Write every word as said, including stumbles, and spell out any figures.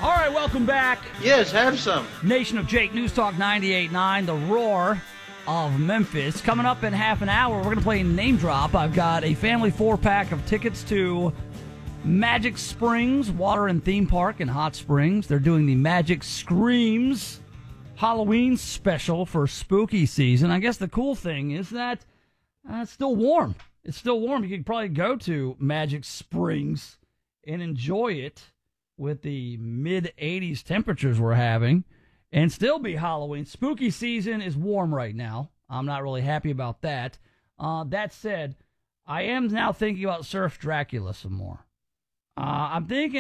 All right, welcome back. Yes, have some. Nation of Jake, News Talk ninety-eight point nine, the roar of Memphis. Coming up in half an hour, we're going to play Name Drop. I've got a family four-pack of tickets to Magic Springs Water and Theme Park in Hot Springs. They're doing the Magic Screams Halloween special for spooky season. I guess the cool thing is that uh, it's still warm. It's still warm. You could probably go to Magic Springs and enjoy it with the mid eighties temperatures we're having and still be Halloween. Spooky season is warm right now. I'm not really happy about that. Uh, that said, I am now thinking about Surf Dracula some more. Uh, I'm thinking